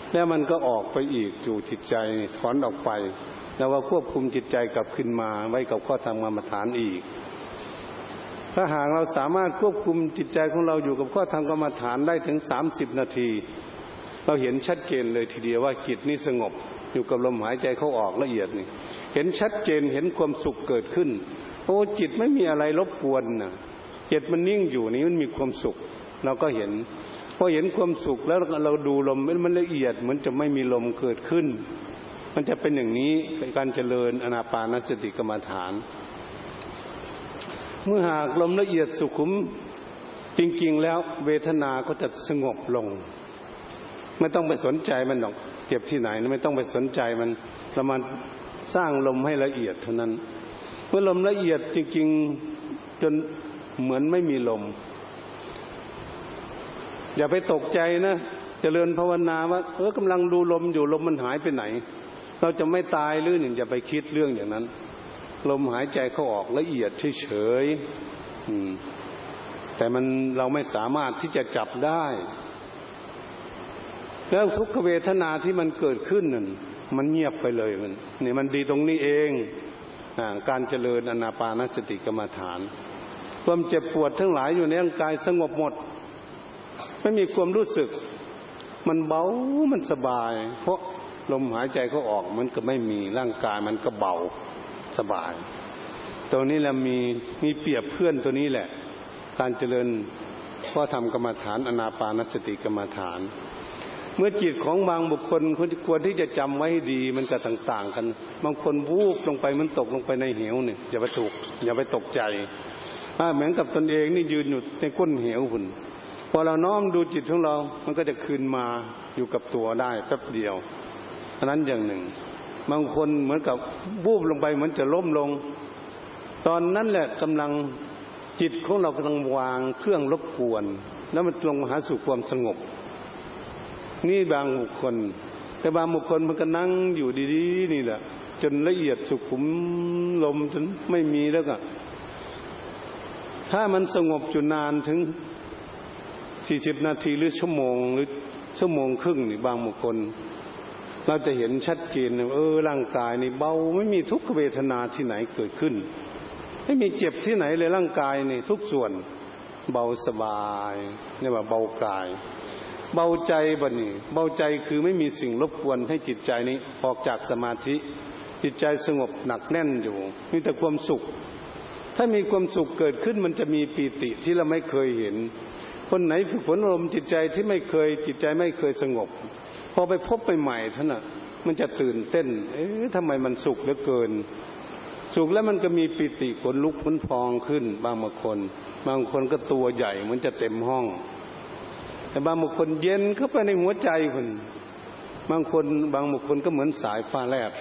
แล้วมันก็ออกไปอีกอยู่จิตใจถอนออกไปแล้วก็ควบคุมจิตใจกลับขึ้นมาไว้กับข้อธรรมกรรมฐานอีกถ้าหากเราสามารถควบคุมจิตใจของเราอยู่กับข้อธรรมกรรมฐานได้ถึง30 นาทีเราเห็นชัดเจนเลยทีเดียวว่าจิตนี้สงบอยู่กับลมหายใจเข้าออกละเอียดนี่เห็นชัดเจนเห็นความสุขเกิดขึ้นโอ้จิตไม่มีอะไรรบกวนนะจิตมันนิ่งอยู่นี่มันมีความสุขเราก็เห็นพอเห็นความสุขแล้วเราดูลมมันละเอียดเหมือนจะไม่มีลมเกิดขึ้นมันจะเป็นอย่างนี้การเจริญอานาปานสติกรรมฐานเมื่อหากลมละเอียดสุขุมจริงๆแล้วเวทนาก็จะสงบลงไม่ต้องไปสนใจมันหรอกเจ็บที่ไหนไม่ต้องไปสนใจมันเรามาสร้างลมให้ละเอียดเท่านั้นเมื่อลมละเอียดจริงๆจนเหมือนไม่มีลมอย่าไปตกใจนะเจริญภาวนาว่ากำลังดูลมอยู่ลมมันหายไปไหนเราจะไม่ตายหรืออย่าไปคิดเรื่องอย่างนั้นลมหายใจเข้าออกละเอียดเฉยๆแต่เราไม่สามารถที่จะจับได้แล้วทุกขเวทนาที่มันเกิดขึ้นนั่นมันเงียบไปเลยมันดีตรงนี้เองการเจริญอานาปานสติกรรมฐานความเจ็บปวดทั้งหลายอยู่ในร่างกายสงบหมดไม่มีความรู้สึกมันเบามันสบายเพราะลมหายใจเขาออกมันก็ไม่มีร่างกายมันก็เบาสบายตัวนี้แหละมีเปรียบเพื่อนตัวนี้แหละการเจริญข้อธรรมกรรมฐานอานาปานสติกรรมฐานเมื่อจิตของบางบุคคลควรที่จะจำไว้ให้ดีมันก็ต่างๆกันบางคนวูบลงไปมันตกลงไปในเหวเนี่ยอย่าไปตกใจเหมือนกับตนเองนี่ยืนอยู่ในก้นเหวหุ่นพอเราน้อมดูจิตของเรามันก็จะคืนมาอยู่กับตัวได้แป๊บเดียวอันนั้นอย่างหนึ่งบางคนเหมือนกับวูบลงไปเหมือนจะล้มลงตอนนั้นแหละกำลังจิตของเรากำลังวางเครื่องรบกวนแล้วมันลงมาหาสู่ความสงบนี่บางบุคคลแต่บางบุคคลมันก็นั่งอยู่ดีๆนี่แหละจนละเอียดสุขุมลมจนไม่มีแล้วก็ถ้ามันสงบจุนานถึง40 นาทีหรือชั่วโมงหรือชั่วโมงครึ่งนี่บางบุคคลเราจะเห็นชัดเจนร่างกายนี่เบาไม่มีทุกขเวทนาที่ไหนเกิดขึ้นไม่มีเจ็บที่ไหนเลยร่างกายนี่ทุกส่วนเบาสบายเรียกว่าเบากายเบาใจบัดนี้เบาใจคือไม่มีสิ่งรบกวนให้จิตใจนี้ออกจากสมาธิจิตใจสงบหนักแน่นอยู่มีแต่ความสุขถ้ามีความสุขเกิดขึ้นมันจะมีปีติที่เราไม่เคยเห็นคนไหนฝึกฝนอารมณ์จิตใจที่จิตใจไม่เคยสงบพอไปพบไปใหม่ท่านน่ะมันจะตื่นเต้นทำไมมันสุขเหลือเกินสุขแล้วมันก็มีปีติขนลุกขนพองขึ้นบางคนก็ตัวใหญ่เหมือนจะเต็มห้องแต่บางบุคคลเย็นเข้าไปในหัวใจคนบางบุคคลก็เหมือนสายฟ้าแลบ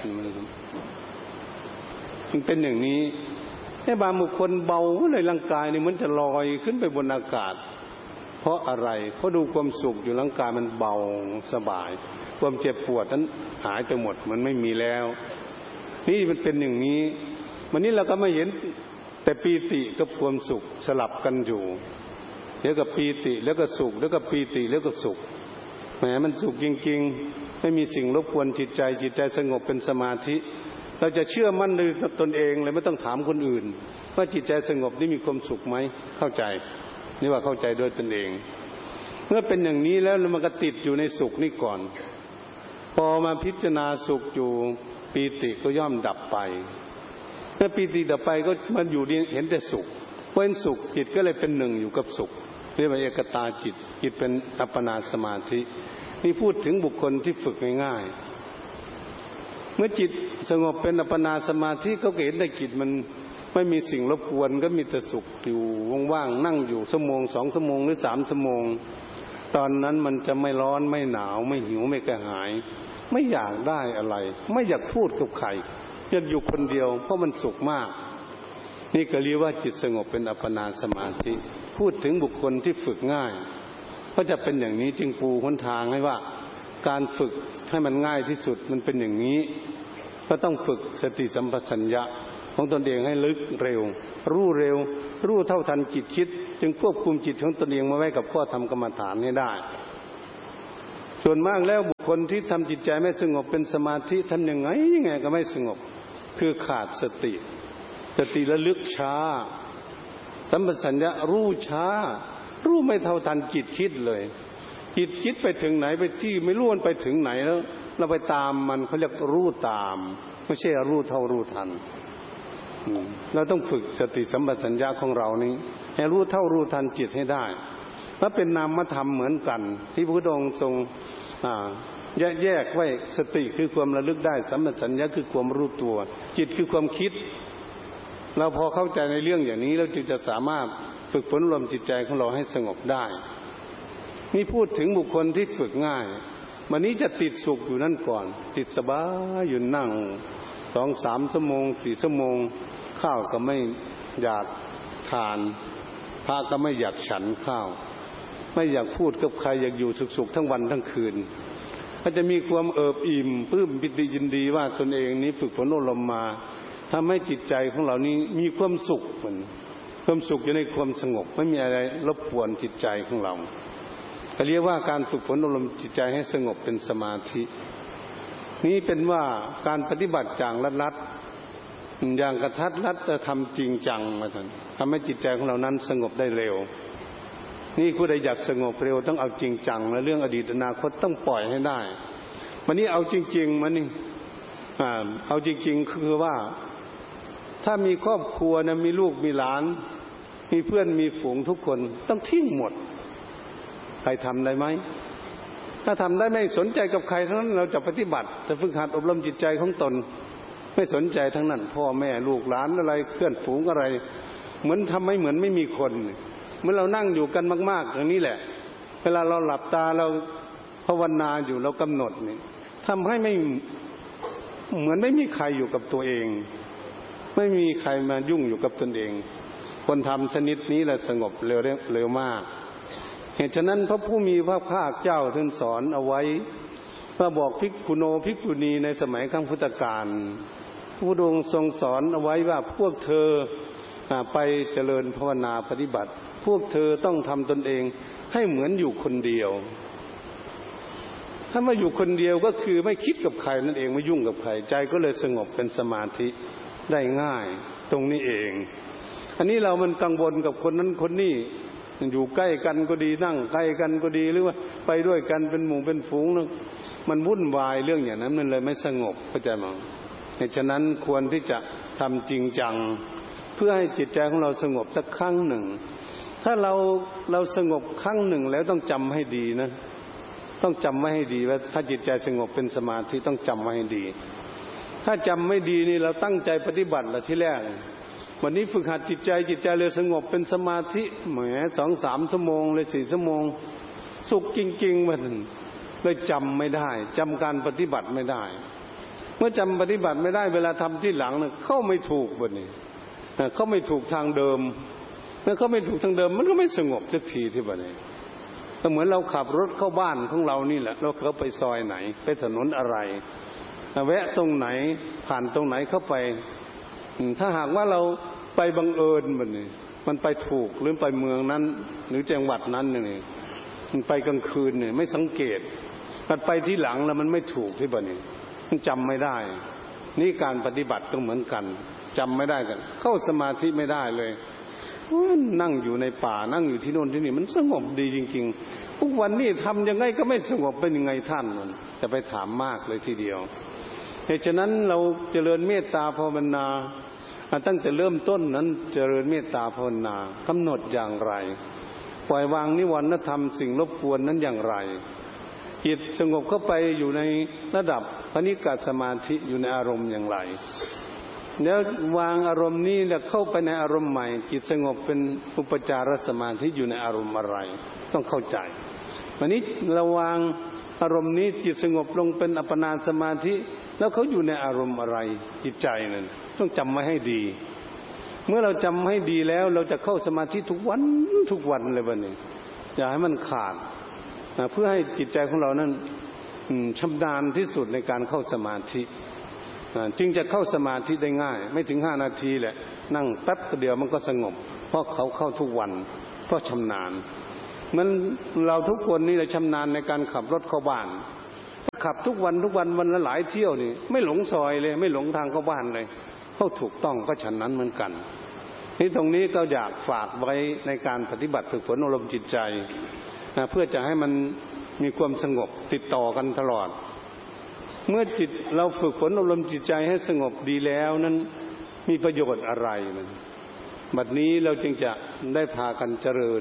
มันเป็นอย่างนี้แต่บางบุคคลเบาเลยร่างกายนี่เหมือนจะลอยขึ้นไปบนอากาศเพราะอะไรเพราะดูความสุขอยู่ร่างกายมันเบาสบายความเจ็บปวดนั้นหายไปหมดมันไม่มีแล้วนี่มันเป็นอย่างนี้วันนี้เราก็ไม่เห็นแต่ปีติกับความสุขสลับกันอยู่เดี๋ยวก็ปีติแล้วก็สุขแล้วก็ปีติแล้วก็สุขแหมมันสุขจริงๆไม่มีสิ่งรบกวนจิตใจสงบเป็นสมาธิเราจะเชื่อมั่นในตนเองเลยไม่ต้องถามคนอื่นว่าจิตใจสงบนี่มีความสุขไหมเข้าใจนี่ว่าเข้าใจโดยตนเองเมื่อเป็นอย่างนี้แล้วมันก็ติดอยู่ในสุขนี่ก่อนพอมาพิจารณาสุขอยู่ปีติก็ย่อมดับไปเมื่อปีติดับไปก็มันอยู่เห็นแต่สุขเพราะเห็นสุขจิตก็เลยเป็นหนึ่งอยู่กับสุขเรียกว่าเอกตาจิตเป็นอัปปนาสมาธินี่พูดถึงบุคคลที่ฝึกง่ายๆเมื่อจิตสงบเป็นอัปปนาสมาธิก็เห็นแต่จิตมันไม่มีสิ่งรบกวนก็มีแต่สุขอยู่ว่างๆนั่งอยู่ชั่วโมง2 ชั่วโมงหรือ3 ชั่วโมงตอนนั้นมันจะไม่ร้อนไม่หนาวไม่หิวไม่กระหายไม่อยากได้อะไรไม่อยากพูดกับใครอยากอยู่คนเดียวเพราะมันสุขมากนี่ก็เรียกว่าจิตสงบเป็นอัปปนาสมาธิพูดถึงบุคคลที่ฝึกง่ายก็จะเป็นอย่างนี้จึงปูหนทางให้ว่าการฝึกให้มันง่ายที่สุดมันเป็นอย่างนี้ก็ต้องฝึกสติสัมปชัญญะของตนเองให้ลึกเร็วรู้เท่าทันจิตคิดจึงควบคุมจิตของตนเองมาไว้กับข้อธรรมกรรมฐานให้ได้ส่วนมากแล้วคนที่ทำจิตใจไม่สงบเป็นสมาธิทำยังไงก็ไม่สงบคือขาดสติระลึกช้าสัมปชัญญะรู้ช้ารู้ไม่เท่าทันจิตคิดเลยจิตคิดไปถึงไหนไปที่ไม่รู้มันไปถึงไหนแล้วเราไปตามมันเขาเรียกรู้ตามไม่ใช่รู้เท่ารู้ทันเราต้องฝึกสติสัมปชัญญะของเรานี้ให้รู้เท่ารู้ทันจิตให้ได้และเป็นนามธรรมเหมือนกันที่พระพุทธองค์ทรงแยกไว้สติคือความระลึกได้สัมปชัญญะคือความรู้ตัวจิตคือความคิดเราพอเข้าใจในเรื่องอย่างนี้เราจึงจะสามารถฝึกฝนรวมจิตใจของเราให้สงบได้นี่พูดถึงบุคคลที่ฝึกง่ายวันนี้จะติดสุขอยู่นั่นก่อนติดสบายอยู่นั่ง 2-3 ชั่วโมง 4 ชั่วโมงข้าวก็ไม่อยากทานพระก็ไม่อยากฉันข้าวไม่อยากพูดกับใครอยากอยู่สุขๆทั้งวันทั้งคืนก็จะมีความเอิบอิ่มปลื้มปิติยินดีว่าตนเองนี้ฝึกฝนอบรมมาทำให้จิตใจของเรานี้มีความสุขความสุขอยู่ในความสงบไม่มีอะไรรบกวนจิตใจของเราก็เรียกว่าการฝึกฝนอบรมจิตใจให้สงบเป็นสมาธินี้เป็นว่าการปฏิบัติอย่างลัดอย่างกระทัดรัดจะทำจริงจังมาทำให้จิตใจของเรานั้นสงบได้เร็วนี่ผู้ใดอยากสงบเร็วต้องเอาจริงจังและเรื่องอดีตอนาคตต้องปล่อยให้ได้วันนี้เอาจริงๆมันนี่เอาจริงๆคือว่าถ้ามีครอบครัวนะมีลูกมีหลานมีเพื่อนมีฝูงทุกคนต้องทิ้งหมดใครทำได้ไหมถ้าทำได้ไม่สนใจกับใครทั้งนั้นเราจะปฏิบัติจะฝึกหัดอบรมจิตใจของตนไม่สนใจทั้งนั้นพ่อแม่ลูกหลานอะไรเพื่อนฝูงอะไรเหมือนทำให้เหมือนไม่มีคนเมื่อเรานั่งอยู่กันมากๆอย่างนี้แหละเวลาเราหลับตาเราภาวนาอยู่เรากำหนดนี่ทำให้ไม่เหมือนไม่มีใครอยู่กับตัวเองไม่มีใครมายุ่งอยู่กับตนเองคนทำชนิดนี้แหละสงบเร็วมากเหตุฉะนั้นพระผู้มีพระภาคเจ้าท่านสอนเอาไว้ว่าบอกภิกขุโนภิกขุณีในสมัยครั้งพุทธกาลพระพุทธองค์ทรงสอนเอาไว้ว่าพวกเธอไปเจริญภาวนาปฏิบัติพวกเธอต้องทำตนเองให้เหมือนอยู่คนเดียวถ้ามาอยู่คนเดียวก็คือไม่คิดกับใครนั่นเองไม่ยุ่งกับใครใจก็เลยสงบเป็นสมาธิได้ง่ายตรงนี้เองอันนี้เรามันกังวลกับคนนั้นคนนี้อยู่ใกล้กันก็ดีนั่งใกล้กันก็ดีหรือว่าไปด้วยกันเป็นหมู่เป็นฝูงนะมันวุ่นวายเรื่องอย่างนั้นมันเลยไม่สงบเข้าใจมั้ยเหตุฉะนั้นควรที่จะทำจริงจังเพื่อให้จิตใจของเราสงบสักครั้งหนึ่งถ้าเราสงบครั้งหนึ่งแล้วต้องจำให้ดีนะต้องจำไว้ให้ดีว่าถ้าจิตใจสงบเป็นสมาธิต้องจำไว้ให้ดีถ้าจำไม่ดีนี่เราตั้งใจปฏิบัติละที่แรกวันนี้ฝึกหัดจิตใจเลยสงบเป็นสมาธิแหม 2-3 ชั่วโมงเลย4 ชั่วโมงสุขจริงๆมันเลยจำไม่ได้จำการปฏิบัติไม่ได้เมื่อจำปฏิบัติไม่ได้เวลาทำที่หลังเนี่ยเข้าไม่ถูกบัดนี้เข้าไม่ถูกทางเดิมเมื่อเข้าไม่ถูกทางเดิมมันก็ไม่สงบสักทีที่บัดนี้ก็เหมือนเราขับรถเข้าบ้านของเรานี่แหละเราเข้าไปซอยไหนไปถนนอะไรแวะตรงไหนผ่านตรงไหนเข้าไปถ้าหากว่าเราไปบังเอิญมันไปถูกหรือไปเมืองนั้นหรือจังหวัดนั้นนี่มันไปกลางคืนเนี่ยไม่สังเกตมันไปที่หลังแล้วมันไม่ถูกที่บ้านนี่มันจำไม่ได้นี่การปฏิบัติก็เหมือนกันจำไม่ได้กันเข้าสมาธิไม่ได้เลยนั่งอยู่ในป่านั่งอยู่ที่โน่นที่นี่มันสงบดีจริงๆทุกวันนี้ทำยังไงก็ไม่สงบเป็นยังไงท่านมันจะไปถามมากเลยทีเดียวเหตุฉะนั้นเราเจริญเมตตาภาวนาตั้งแต่เริ่มต้นนั้นเจริญเมตตาภาวนากำหนดอย่างไรปล่อยวางนิวรณธรรมสิ่งรบกวนนั้นอย่างไรจิตสงบเข้าไปอยู่ในระดับพนิกสมาธิอยู่ในอารมณ์อย่างไรแล้ววางอารมณ์นี้แล้วเข้าไปในอารมณ์ใหม่จิตสงบเป็นอุปจารสมาธิอยู่ในอารมณ์อะไรต้องเข้าใจวันนี้เราวางอารมณ์นี้จิตสงบลงเป็นอัปปนาสมาธิแล้วเขาอยู่ในอารมณ์อะไรจิตใจนั้นต้องจำไว้ให้ดีเมื่อเราจำให้ดีแล้วเราจะเข้าสมาธิทุกวันเลยวันนี้อย่าให้มันขาดเพื่อให้จิตใจของเรานั้นชำนาญที่สุดในการเข้าสมาธิจึงจะเข้าสมาธิได้ง่ายไม่ถึง5 นาทีแหละนั่งแป๊บเดียวมันก็สงบเพราะเขาเข้าทุกวันเพราะชำนาญมันเราทุกคนนี่แหละชำนาญในการขับรถเข้าบ้านขับทุกวันวันละหลายเที่ยวนี่ไม่หลงซอยเลยไม่หลงทางเข้าบ้านเลยเข้าถูกต้องก็ฉันนั้นเหมือนกันนี่ตรงนี้ก็อยากฝากไว้ในการปฏิบัติฝึกฝนอารมณ์จิตใจเพื่อจะให้มันมีความสงบติดต่อกันตลอดเมื่อจิตเราฝึกฝนอารมณ์จิตใจให้สงบดีแล้วนั้นมีประโยชน์อะไรมันบัดนี้เราจึงจะได้พากันเจริญ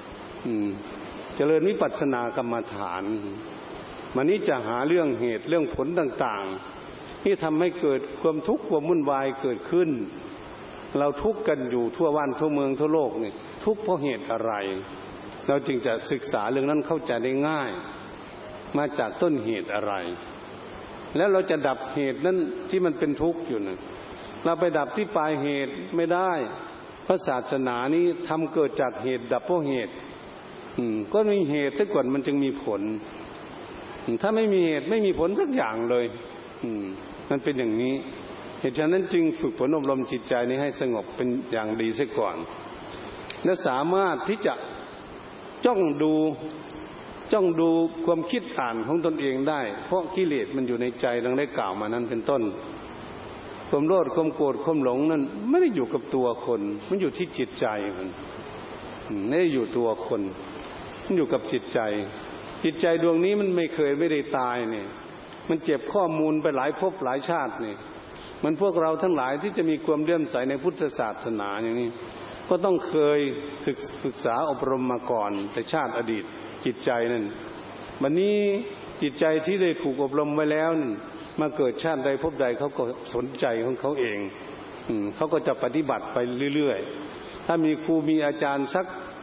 วิปัสสนากรรมฐานวันนี้จะหาเรื่องเหตุเรื่องผลต่างๆที่ทำให้เกิดความทุกข์ความวุ่นวายเกิดขึ้นเราทุกข์กันอยู่ทั่วบ้านทั่วเมืองทั่วโลกนี่ทุกข์เพราะเหตุอะไรเราจึงจะศึกษาเรื่องนั้นเข้าใจได้ง่ายมาจากต้นเหตุอะไรแล้วเราจะดับเหตุนั้นที่มันเป็นทุกข์อยู่นะเราไปดับที่ปลายเหตุไม่ได้เพราะศาสนานี้ทำเกิดจากเหตุดับเพราะเหตุก็มีเหตุซะก่อนมันจึงมีผลถ้าไม่มีเหตุไม่มีผลสักอย่างเลยมันเป็นอย่างนี้เหตุฉะนั้นจึงฝึกฝนอบรมจิตใจนี้ให้สงบเป็นอย่างดีซะก่อนและสามารถที่จะจ้องดูความคิดอ่านของตนเองได้เพราะกิเลสมันอยู่ในใจดังได้กล่าวมานั้นเป็นต้นความโลภความโกรธความหลงนั้นไม่ได้อยู่กับตัวคนมันอยู่ที่จิตใจมันไม่ได้อยู่ตัวคนมันอยู่กับจิตใจดวงนี้มันไม่ได้ตายเนี่ยมันเก็บข้อมูลไปหลายภพหลายชาติเนี่ยมันพวกเราทั้งหลายที่จะมีความเลื่อมใสในพุทธศาสนาอย่างนี้ก็ต้องเคยศึกษาอบรมมาก่อนแต่ชาติอดีตจิตใจนั่นวันนี้จิตใจที่ได้ถูกอบรมไว้แล้วมาเกิดชาติใดภพใดเขาก็สนใจของเขาเองเขาก็จะปฏิบัติไปเรื่อยๆถ้ามีครูมีอาจารย์สัก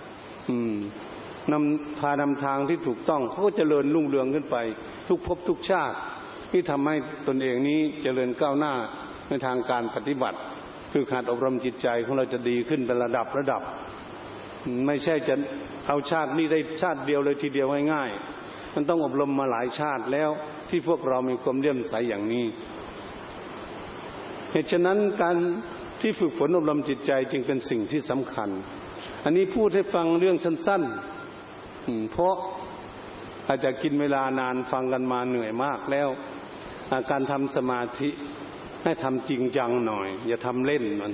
พานำทางที่ถูกต้องเขาก็เจริญรุ่งเรืองขึ้นไปทุกภพทุกชาติที่ทำให้ตนเองนี้เจริญก้าวหน้าในทางการปฏิบัติคือการอบรมจิตใจของเราจะดีขึ้นเป็นระดับไม่ใช่จะเอาชาตินี้ได้ชาติเดียวเลยทีเดียวง่ายๆมันต้องอบรมมาหลายชาติแล้วที่พวกเรามีความเลื่อมใสอย่างนี้เหตุฉะนั้นการที่ฝึกฝนอบรมจิตใจจึงเป็นสิ่งที่สำคัญอันนี้พูดให้ฟังเรื่องสั้นๆเพราะอาจจะกินเวลานานฟังกันมาเหนื่อยมากแล้วการทำสมาธิให้ทำจริงจังหน่อยอย่าทำเล่นมัน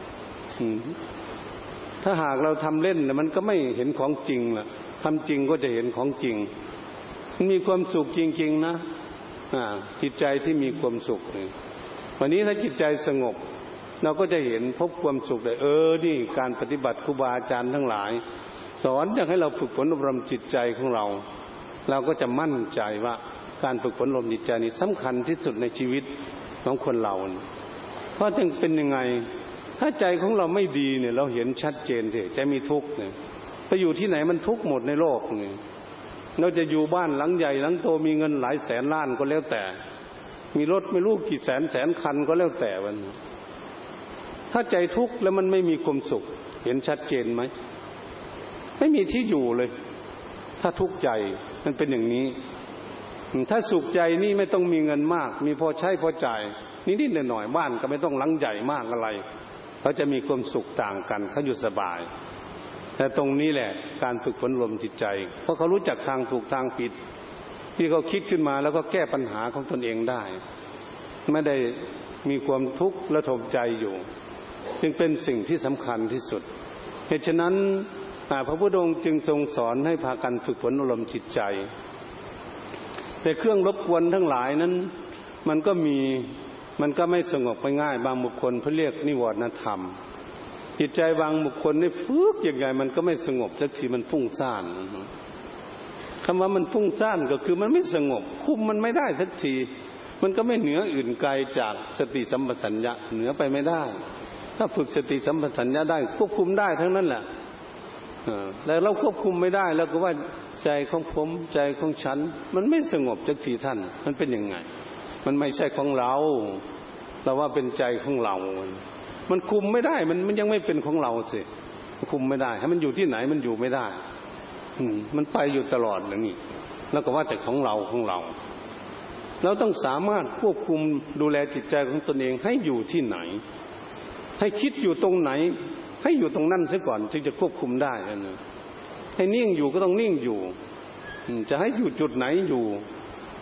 ถ้าหากเราทำเล่นมันก็ไม่เห็นของจริงล่ะทำจริงก็จะเห็นของจริงมันมีความสุขจริงๆนะจิตใจที่มีความสุขวันนี้ถ้าจิตใจสงบเราก็จะเห็นพบความสุขเลยนี่การปฏิบัติครูบาอาจารย์ทั้งหลายสอนอยากให้เราฝึกฝนอบรมจิตใจของเราก็จะมั่นใจว่าการฝึกฝนอบรมจิตใจนี้สำคัญที่สุดในชีวิตของคนเราเพราะจึงเป็นยังไงถ้าใจของเราไม่ดีเนี่ยเราเห็นชัดเจนเลยใจมีทุกข์เนี่ยไปอยู่ที่ไหนมันทุกข์หมดในโลกนี่เราจะอยู่บ้านหลังใหญ่หลังโตมีเงินหลายแสนล้านก็แล้วแต่มีรถไม่รู้กี่แสนคันก็แล้วแต่วันถ้าใจทุกข์แล้วมันไม่มีความสุขเห็นชัดเจนไหมไม่มีที่อยู่เลยถ้าทุกข์ใจมันเป็นอย่างนี้ถ้าสุขใจนี่ไม่ต้องมีเงินมากมีพอใช้พอจ่ายนิดๆหน่อยๆบ้านก็ไม่ต้องหลังใหญ่มากอะไรเขาจะมีความสุขต่างกันเขาอยู่สบายแต่ตรงนี้แหละการฝึกฝนอบรมจิตใจเพราะเขารู้จักทางถูกทางผิดที่เขาคิดขึ้นมาแล้วก็แก้ปัญหาของตนเองได้ไม่ได้มีความทุกข์ระทมใจอยู่จึงเป็นสิ่งที่สำคัญที่สุดเหตุฉะนั้นพระพุทธองค์จึงทรงสอนให้พากันฝึกฝนอบรมจิตใจแต่เครื่องรบกวนทั้งหลายนั้นมันก็ไม่สงบไปง่ายบางบุคคลเขาเรียกนิวรณธรรมจิตใจบางบุคคลนี่ฝึกยังไงมันก็ไม่สงบสักทีมันฟุ้งซ่านคำว่ามันฟุ้งซ่านก็คือมันไม่สงบคุมมันไม่ได้สักทีมันก็ไม่เหนืออื่นไกลจากสติสัมปชัญญะเหนือไปไม่ได้ถ้าฝึกสติสัมปชัญญะได้ควบคุมได้ทั้งนั้นแหละแต่เราควบคุมไม่ได้แล้วก็ว่าใจของผมใจของฉันมันไม่สงบสักทีท่านมันเป็นยังไงมันไม่ใช่ของเราว่าเป็นใจของเรามันคุมไม่ได้มันยังไม่เป็นของเราสิคุมไม่ได้ให้มันอยู่ที่ไหนมันอยู่ไม่ได้มันไปอยู่ตลอดอย่างนี้แล้วก็ว่าแต่ของเราเราต้องสามารถควบคุมดูแลจิตใจของตนเองให้อยู่ที่ไหนให้คิดอยู่ตรงไหนให้อยู่ตรงนั้นซะก่อนจึงจะควบคุมได้ให้นิ่งอยู่ก็ต้องนิ่งอยู่จะให้อยู่จุดไหนอยู่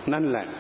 นั่นแหละ